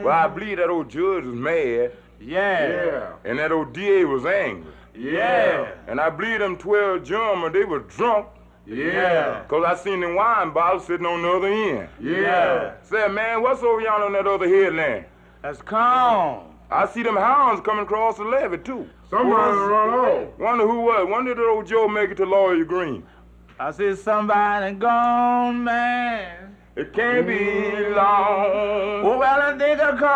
Well, I believe that old judge was mad, Yeah. and that old DA was angry. Yeah. And I believe them 12 gentlemen, they were drunk, Yeah. because I seen them wine bottles sitting on the other end. Yeah. Said, man, what's over yonder on that other headland? That's calm. I see them hounds coming across the levee, too. Somebody run off. Wonder who was. When did old Joe make it to Lawyer Green? I see somebody gone, man. It can't be long. Oh, well, I think I'll call.